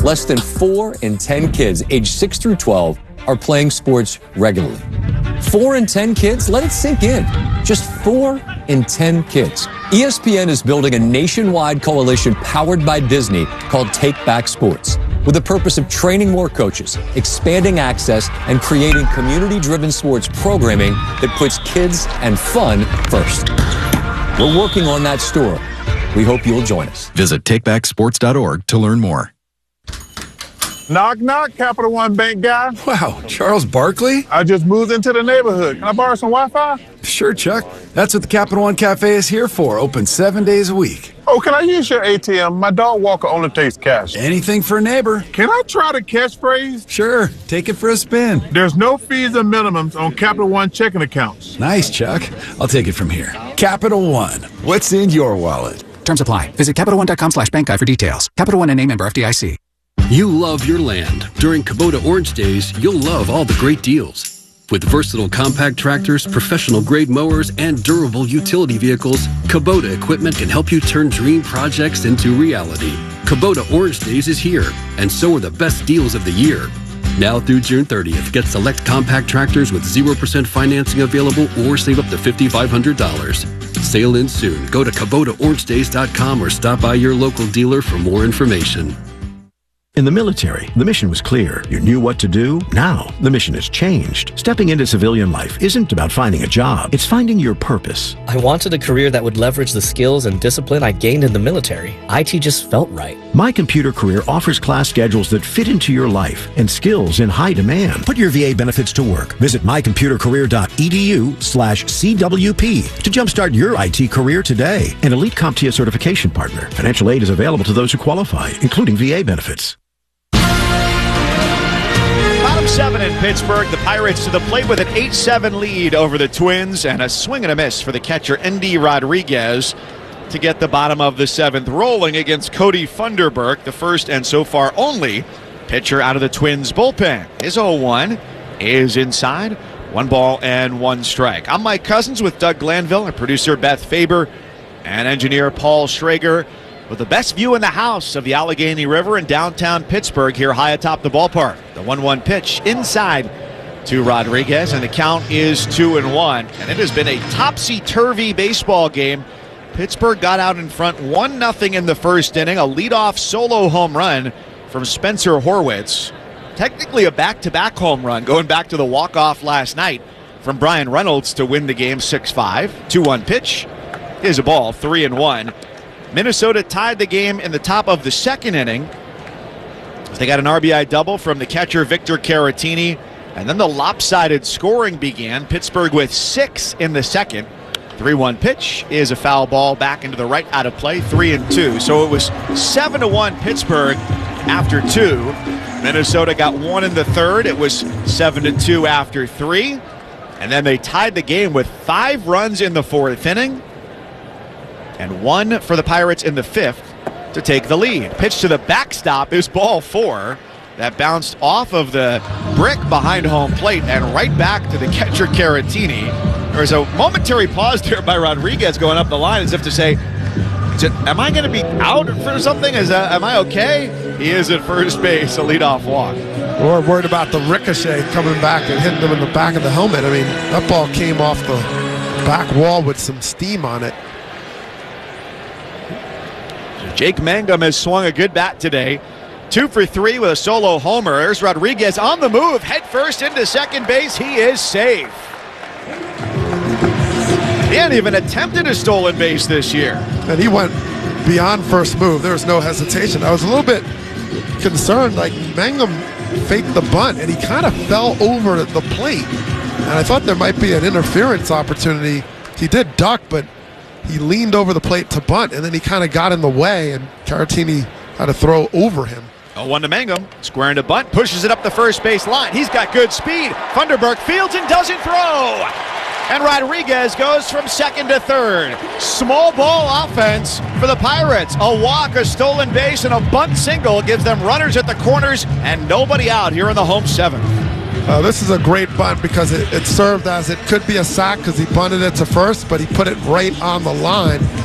less than 4 in 10 kids aged 6 through 12 are playing sports regularly. 4 in 10 kids? Let it sink in. Just 4 in 10 kids. ESPN is building a nationwide coalition powered by Disney called Take Back Sports, with the purpose of training more coaches, expanding access, and creating community-driven sports programming that puts kids and fun first. We're working on that story. We hope you'll join us. Visit takebacksports.org to learn more. Knock, knock, Capital One Bank guy. Wow, Charles Barkley? I just moved into the neighborhood. Can I borrow some Wi-Fi? Sure, Chuck. That's what the Capital One Cafe is here for, open 7 days a week. Oh, can I use your ATM? My dog walker only takes cash. Anything for a neighbor. Can I try the catchphrase? Sure, take it for a spin. There's no fees and minimums on Capital One checking accounts. Nice, Chuck. I'll take it from here. Capital One. What's in your wallet? Terms apply. Visit CapitalOne.com/bankguide for details. Capital One and a member FDIC. You love your land. During Kubota Orange Days, you'll love all the great deals. With versatile compact tractors, professional-grade mowers, and durable utility vehicles, Kubota equipment can help you turn dream projects into reality. Kubota Orange Days is here, and so are the best deals of the year. Now through June 30th, get select compact tractors with 0% financing available or save up to $5,500. Sale ends soon. Go to KubotaOrangeDays.com or stop by your local dealer for more information. In the military, the mission was clear. You knew what to do. Now, the mission has changed. Stepping into civilian life isn't about finding a job. It's finding your purpose. I wanted a career that would leverage the skills and discipline I gained in the military. IT just felt right. My Computer Career offers class schedules that fit into your life and skills in high demand. Put your VA benefits to work. Visit mycomputercareer.edu/CWP to jumpstart your IT career today. An elite CompTIA certification partner. Financial aid is available to those who qualify, including VA benefits. Bottom 7 in Pittsburgh. The Pirates to the plate with an 8-7 lead over the Twins, and a swing and a miss for the catcher, Endy Rodriguez, to get the bottom of the 7th rolling against Cody Funderburk, the first and so far only pitcher out of the Twins bullpen. His 0-1 is inside. 1 ball and 1 strike. I'm Mike Cousins with Doug Glanville and producer Beth Faber and engineer Paul Schrager, with the best view in the house of the Allegheny River in downtown Pittsburgh here high atop the ballpark. The 1-1 pitch inside to Rodriguez, and the count is 2-1. And it has been a topsy-turvy baseball game. Pittsburgh got out in front 1-0 in the first inning. A leadoff solo home run from Spencer Horwitz. Technically a back-to-back home run, going back to the walk-off last night from Brian Reynolds to win the game 6-5. 2-1 pitch is a ball, 3-1. Minnesota tied the game in the top of the second inning. They got an RBI double from the catcher Victor Caratini, and then the lopsided scoring began. Pittsburgh with 6 in the second. 3-1 pitch is a foul ball back into the right, out of play, 3-2. So it was 7-1 Pittsburgh after 2. Minnesota got 1 in the third. It was 7-2 after 3. And then they tied the game with 5 runs in the 4th inning. And 1 for the Pirates in the 5th to take the lead. Pitch to the backstop is ball 4. That bounced off of the brick behind home plate and right back to the catcher Caratini. There was a momentary pause there by Rodriguez going up the line as if to say, am I going to be out for something? Am I okay? He is at first base, a leadoff walk. We're worried about the ricochet coming back and hitting him in the back of the helmet. I mean, that ball came off the back wall with some steam on it. Jake Mangum has swung a good bat today. 2 for 3 with a solo homer. There's Rodriguez on the move, head first into second base. He is safe. He hadn't even attempted a stolen base this year. And he went beyond first move. There was no hesitation. I was a little bit concerned, like Mangum faked the bunt, and he kind of fell over the plate. And I thought there might be an interference opportunity. He did duck, but he leaned over the plate to bunt, and then he kind of got in the way, and Caratini had to throw over him. 0-1 to Mangum, squaring to bunt, pushes it up the first base line. He's got good speed. Funderburk fields and doesn't throw. And Rodriguez goes from second to third. Small ball offense for the Pirates. A walk, a stolen base, and a bunt single gives them runners at the corners and nobody out here in the home 7th. This is a great bunt because it served as it could be a sack because he bunted it to first, but he put it right on the line.